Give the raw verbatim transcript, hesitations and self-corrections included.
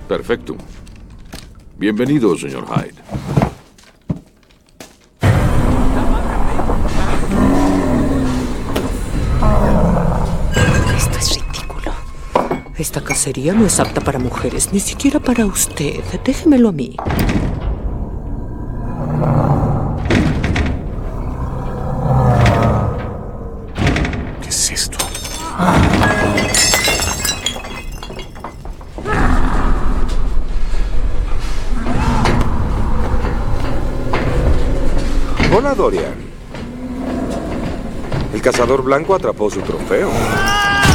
Perfecto. Bienvenido, señor Hyde. Esto es ridículo. Esta cacería no es apta para mujeres, ni siquiera para usted. Déjemelo a mí. ¿Qué es esto? Hola, Dorian. El cazador blanco atrapó su trofeo.